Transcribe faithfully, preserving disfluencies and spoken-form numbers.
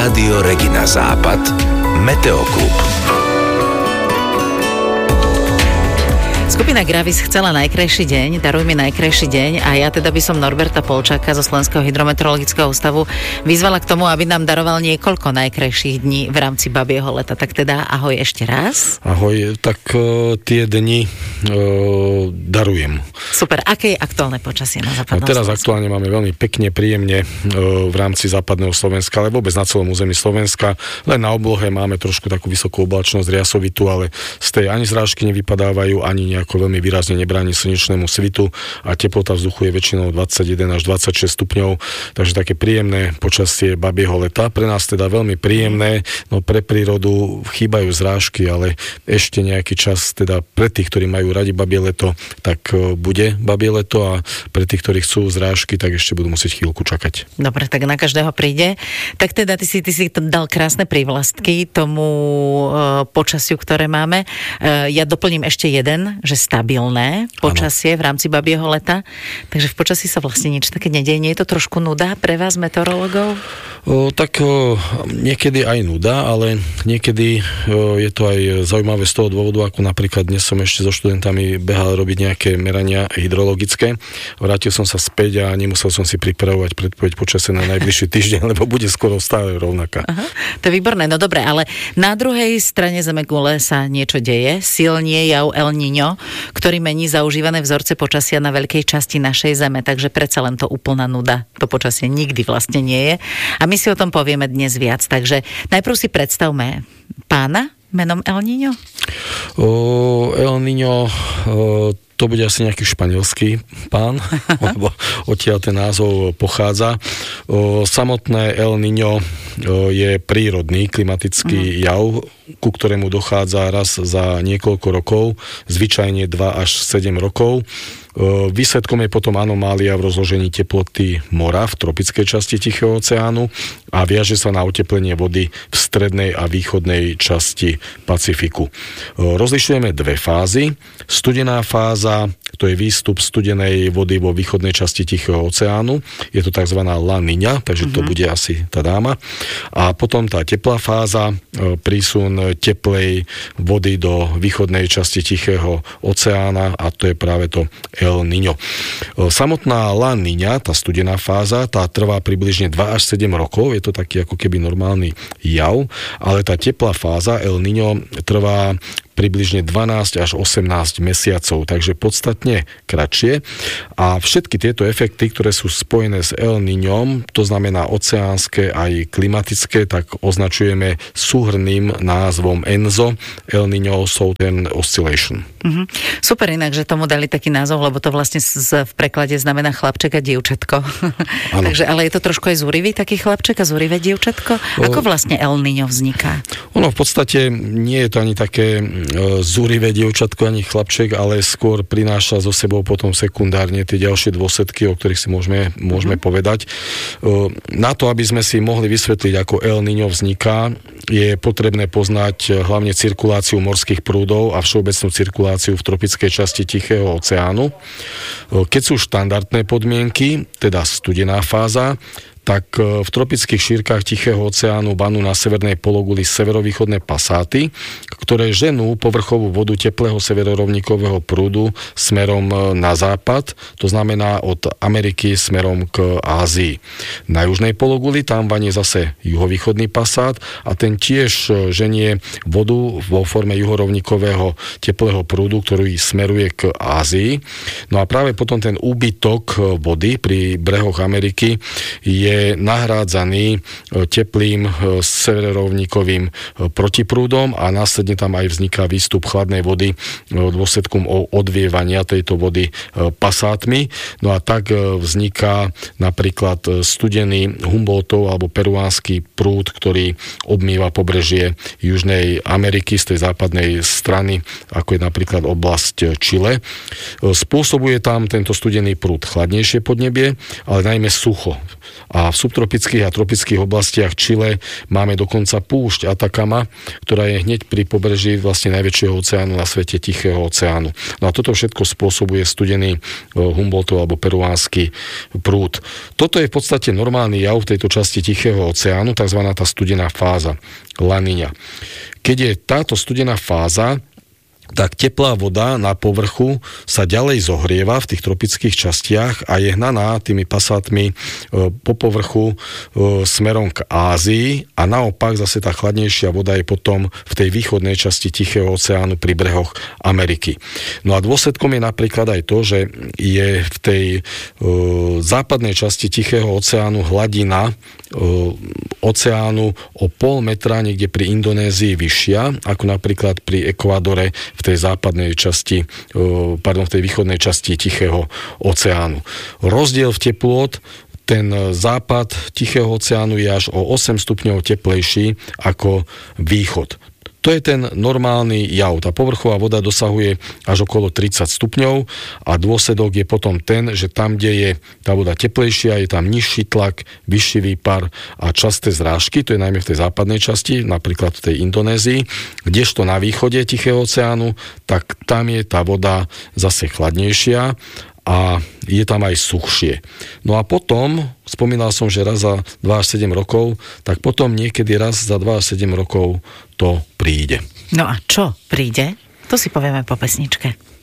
Rádio Regina Západ, Meteoklub. Skupina Gravis chcela najkrajší deň, daruj mi najkrajší deň a ja teda by som Norberta Polčáka zo Slovenského hydrometeorologického ústavu vyzvala k tomu, aby nám daroval niekoľko najkrajších dní v rámci babieho leta. Tak teda ahoj ešte raz. Ahoj, tak uh, tie dni uh, darujem. Super, aké je aktuálne počasie na západnom no, teraz Slovensku? Aktuálne máme veľmi pekne, príjemne uh, v rámci západného Slovenska, ale vôbec na celom území Slovenska. Len na oblohe máme trošku takú vysokú oblačnosť riasovitú, ale z tej ani zrážky nevypadávajú, ani nejak ako veľmi výrazne nebráni slnečnému svitu a teplota vzduchu je väčšinou dvadsaťjeden až dvadsaťšesť stupňov, takže také príjemné počasie babieho leta. Pre nás teda veľmi príjemné, no pre prírodu chýbajú zrážky, ale ešte nejaký čas teda pre tých, ktorí majú radi babie leto, tak bude babie leto a pre tých, ktorí chcú zrážky, tak ešte budú musieť chvíľku čakať. Dobre, tak na každého príde. Tak teda ty si, ty si dal krásne prívlastky tomu e, počasiu, ktoré máme. E, ja doplním ešte jeden, že stabilné počasie ano. V rámci babieho leta. Takže v počasí sa vlastne nič také nedeje. Nie je to trošku nuda pre vás, meteorologov? O, tak o, niekedy aj nuda, ale niekedy o, je to aj zaujímavé z toho dôvodu, ako napríklad dnes som ešte so študentami behal robiť nejaké merania hydrologické. Vrátil som sa späť a nemusel som si pripravovať predpoveď počasia na najbližší týždeň, lebo bude skoro stále rovnaká. Aha, to je výborné. No dobre, ale na druhej strane zemegule sa niečo deje. Silnie jav El Niño, ktorý mení zaužívané vzorce počasia na veľkej časti našej zeme, takže predsa len to úplná nuda. To počasie nikdy vlastne nie je. A my si o tom povieme dnes viac. Takže najprv si predstavme pána menom El Niño. O, El Niño, o, to bude asi nejaký španielský pán, lebo odtiaľ ten názov pochádza. O, samotné El Niño o, je prírodný klimatický uh-huh. jav, ku ktorému dochádza raz za niekoľko rokov, zvyčajne dva až sedem rokov. Výsledkom je potom anomália v rozložení teploty mora v tropickej časti Tichého oceánu a viaže sa na oteplenie vody v strednej a východnej časti Pacifiku. Rozlišujeme dve fázy. Studená fáza, to je výstup studenej vody vo východnej časti Tichého oceánu. Je to tzv. La Niña, takže uh-huh. to bude asi tá dáma. A potom tá teplá fáza, prísun teplej vody do východnej časti Tichého oceána a to je práve to El Niño. Samotná La Niña, tá studená fáza, tá trvá približne dva až sedem rokov, je to taký ako keby normálny jav, ale tá teplá fáza El Niño trvá približne dvanásť až osemnásť mesiacov, takže podstatne kratšie. A všetky tieto efekty, ktoré sú spojené s El Niñom, to znamená oceánske aj klimatické, tak označujeme súhrnným názvom ENSO, El Niño Southern Oscillation. Mm-hmm. Super inak, že tomu dali taký názov, lebo to vlastne z, v preklade znamená chlapček a dievčatko. Takže, ale je to trošku aj zúrivý taký chlapček a zúrivé dievčatko? Ako vlastne El Niño vzniká? Ono v podstate nie je to ani také zúrivé dievčatko ani chlapček, ale skôr prináša so sebou potom sekundárne tie ďalšie dôsledky, o ktorých si môžeme, môžeme mm-hmm. povedať. Na to, aby sme si mohli vysvetliť, ako El Niño vzniká, je potrebné poznať hlavne cirkuláciu morských prúdov a všeobecnú cirkuláciu v tropickej časti Tichého oceánu. Keď sú štandardné podmienky, teda studená fáza, tak v tropických šírkach Tichého oceánu banú na severnej pologuli severovýchodné pasáty, ktoré ženú povrchovú vodu teplého severorovníkového prúdu smerom na západ, to znamená od Ameriky smerom k Ázii. Na južnej pologuli tam vanie zase juhovýchodný pasát a ten tiež ženie vodu vo forme juhorovníkového teplého prúdu, ktorý smeruje k Ázii. No a práve potom ten úbytok vody pri brehoch Ameriky je je nahrádzaný teplým severorovníkovým protiprúdom a následne tam aj vzniká výstup chladnej vody dôsledkom odvievania tejto vody pasátmi. No a tak vzniká napríklad studený Humboldtov alebo peruánsky prúd, ktorý obmýva pokrýva pobrežie Južnej Ameriky z tej západnej strany, ako je napríklad oblasť Čile. Spôsobuje tam tento studený prúd chladnejšie podnebie, ale najmä sucho. A v subtropických a tropických oblastiach Čile máme dokonca púšť Atacama, ktorá je hneď pri pobreží vlastne najväčšieho oceánu na svete, Tichého oceánu. No a toto všetko spôsobuje studený Humboldtov alebo peruánsky prúd. Toto je v podstate normálny jav v tejto časti Tichého oceánu, takzvaná tá studená fáza, La Niña. Keď je táto studená fáza, tak teplá voda na povrchu sa ďalej zohrieva v tých tropických častiach a je hnaná tými pasátmi po povrchu smerom k Ázii a naopak zase tá chladnejšia voda je potom v tej východnej časti Tichého oceánu pri brehoch Ameriky. No a dôsledkom je napríklad aj to, že je v tej západnej časti Tichého oceánu hladina oceánu o pol metra niekde pri Indonézii vyššia, ako napríklad pri Ekvádore v tej západnej časti, pardon, v tej východnej časti Tichého oceánu. Rozdiel v teplôt, ten západ Tichého oceánu je až o osem stupňov teplejší ako východ. To je ten normálny jav. Tá povrchová voda dosahuje až okolo tridsať stupňov a dôsledok je potom ten, že tam, kde je tá voda teplejšia, je tam nižší tlak, vyšší výpar a časté zrážky, to je najmä v tej západnej časti, napríklad v tej Indonézii, kdežto na východe Tichého oceánu, tak tam je tá voda zase chladnejšia a je tam aj suchšie. No a potom, spomínal som, že raz za dva až sedem rokov, tak potom niekedy raz za dva až sedem rokov to príde. No a čo príde? To si povieme po pesničke.